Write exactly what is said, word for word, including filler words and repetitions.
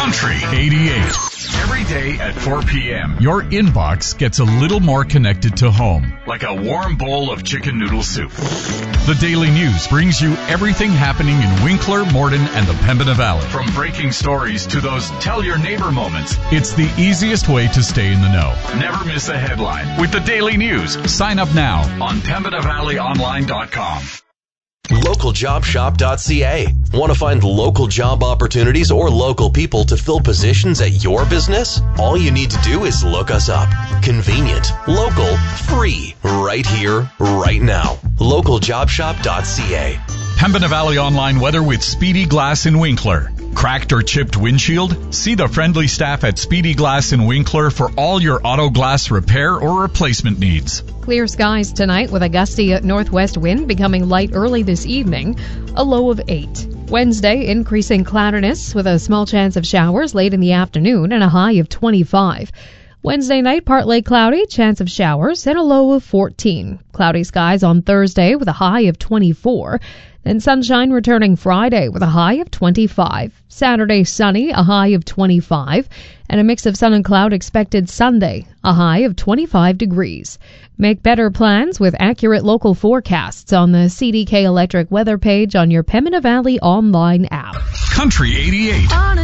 Country eighty-eight. Every day at four p.m., your inbox gets a little more connected to home, like a warm bowl of chicken noodle soup. The Daily News brings you everything happening in Winkler, Morden, and the Pembina Valley. From breaking stories to those tell your neighbor moments, it's the easiest way to stay in the know. Never miss a headline with the Daily News. Sign up now on pembina valley online dot com. local job shop dot c a. Want to find local job opportunities or local people to fill positions at your business? All you need to do is look us up. Convenient, local, free, right here, right now. local job shop dot c a. Pembina Valley Online weather with Speedy Glass in Winkler. Cracked or chipped windshield? See the friendly staff at Speedy Glass in Winkler for all your auto glass repair or replacement needs. Clear skies tonight with a gusty northwest wind becoming light early this evening, a low of eight. Wednesday, increasing cloudiness with a small chance of showers late in the afternoon and a high of twenty-five. Wednesday night, partly cloudy, chance of showers, and a low of fourteen. Cloudy skies on Thursday with a high of twenty-four. Then sunshine returning Friday with a high of twenty-five. Saturday, sunny, a high of twenty-five. And a mix of sun and cloud expected Sunday, a high of twenty-five degrees. Make better plans with accurate local forecasts on the C D K Electric weather page on your Pembina Valley online app. Country eighty-eight.